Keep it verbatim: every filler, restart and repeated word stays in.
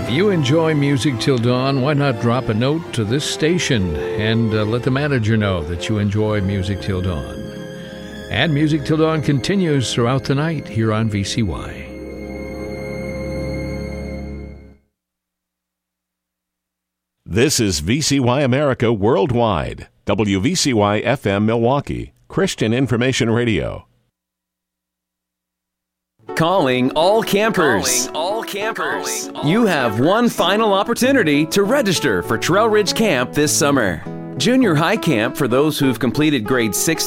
If you enjoy Music Till Dawn, why not drop a note to this station and uh, let the manager know that you enjoy Music Till Dawn. And Music Till Dawn continues throughout the night here on V C Y. This is V C Y America Worldwide, W V C Y F M Milwaukee, Christian Information Radio. Calling all campers. Calling all campers. Calling all you have campers. one final opportunity to register for Trail Ridge Camp this summer. Junior high camp for those who've completed grades six